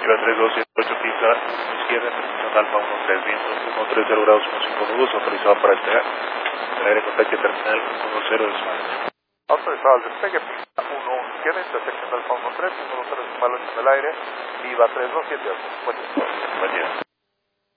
Iba 3278 pista izquierda, en Alfa 13, viento 130 grados 15 nudos, autorizado para despegar. El aire contacto terminal 110 de España. Autorizado al despegue, pista 11 izquierda, intersección de Alfa 13, 120 decimal en el aire, Viva 3278. Buen día. Buen día.